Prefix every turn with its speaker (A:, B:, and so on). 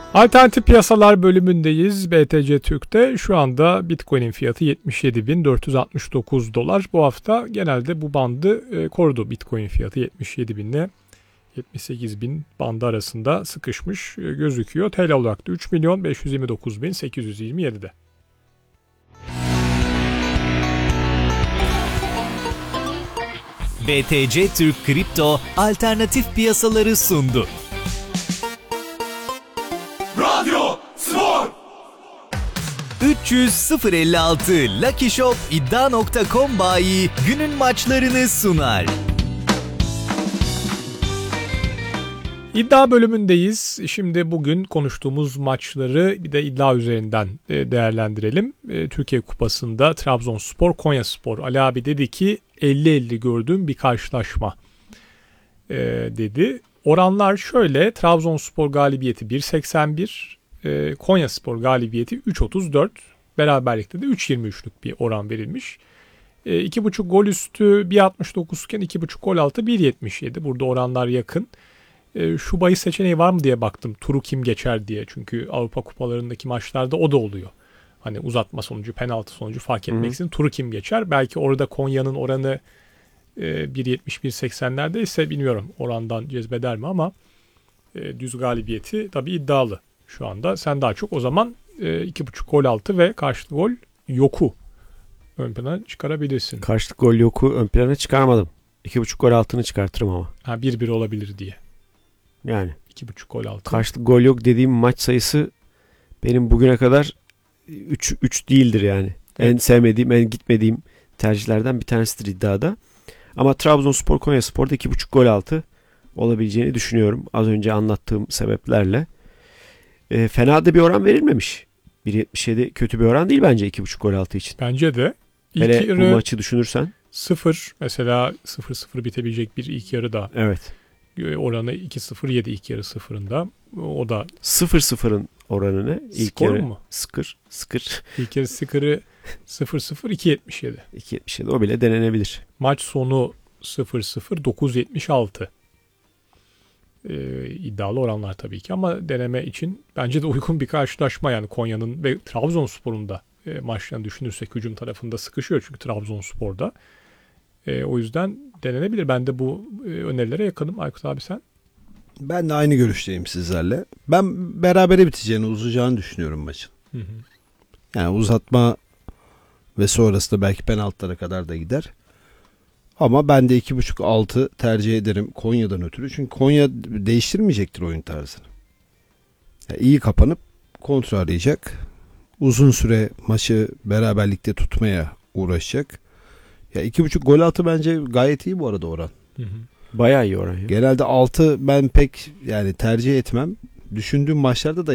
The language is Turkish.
A: Alternatif piyasalar bölümündeyiz BTC Türk'te. Şu anda Bitcoin'in fiyatı 77.469 dolar. Bu hafta genelde bu bandı korudu. Bitcoin fiyatı 77.000 ile 78.000 bandı arasında sıkışmış gözüküyor. TL olarak da 3.529.827'de.
B: BTC Türk Kripto alternatif piyasaları sundu.
C: Radyo Spor
B: 300.056 Lucky Shop iddia.com bayi günün maçlarını sunar.
A: İddia bölümündeyiz. Şimdi bugün konuştuğumuz maçları bir de iddia üzerinden değerlendirelim. Türkiye Kupası'nda Trabzonspor, Konyaspor. Ali abi dedi ki 50-50 gördüğüm bir karşılaşma dedi. Oranlar şöyle: Trabzonspor galibiyeti 1.81, Konyaspor galibiyeti 3.34, beraberlikte de 3.23'lük bir oran verilmiş. 2.5 gol üstü 1.69 iken 2.5 gol altı 1.77. Burada oranlar yakın. Şu bahis seçeneği var mı diye baktım. Turu kim geçer diye. Çünkü Avrupa kupalarındaki maçlarda o da oluyor. Hani uzatma sonucu, penaltı sonucu fark etmeksizin turu kim geçer. Belki orada Konya'nın oranı 1.70-1.80'lerde ise bilmiyorum orandan cezbeder mi ama düz galibiyeti tabii iddialı şu anda. Sen daha çok o zaman 2.5 gol altı ve karşılıklı gol yoku ön plana çıkarabilirsin.
D: Karşılıklı gol yoku ön plana çıkarmadım. 2.5 gol altını çıkartırım ama.
A: 1-1 olabilir diye.
D: Yani
A: 2.5 gol altı.
D: Karşılıklı gol yok dediğim maç sayısı benim bugüne kadar 3 değildir yani. Evet. En sevmediğim, en gitmediğim tercihlerden bir tanesidir iddiada. Ama Trabzonspor, Konyaspor'da 2.5 gol altı olabileceğini düşünüyorum. Az önce anlattığım sebeplerle. Fena da bir oran verilmemiş. 1.77 kötü bir oran değil bence 2.5 gol altı için.
A: Bence de.
D: Hele bu maçı düşünürsen.
A: 0 mesela 0-0 bitebilecek bir ilk yarı da.
D: Evet.
A: Oranı 2-0-7 ilk yarı sıfırında. O da
D: 0-0'ın oranı ne? İlk
A: skor
D: yarı
A: mu?
D: Sıkır.
A: İlk yarı skorı 0-0 2.77.
D: 2.77 o bile denenebilir.
A: Maç sonu 0-0 9.76. İddialı oranlar tabii ki ama deneme için bence de uygun bir karşılaşma. Yani Konya'nın ve Trabzonspor'un da maçlarını düşünürsek hücum tarafında sıkışıyor çünkü Trabzonspor'da. O yüzden denenebilir. Ben de bu önerilere yakınım. Aykut abi sen?
E: Ben de aynı görüşteyim sizlerle. Ben berabere biteceğini, uzayacağını düşünüyorum maçın.
A: Hı.
E: Yani uzatma ve sonrasında belki penaltılara kadar da gider. Ama ben de 2.5 altı tercih ederim Konya'dan ötürü. Çünkü Konya değiştirmeyecektir oyun tarzını. Yani iyi kapanıp kontrol arayacak. Uzun süre maçı beraberlikte tutmaya uğraşacak. Ya 2.5 gol altı bence gayet iyi bu arada oran.
A: Hı.
D: Bayağı iyi oran ya.
E: Genelde 6 ben pek yani tercih etmem. Düşündüğüm maçlarda da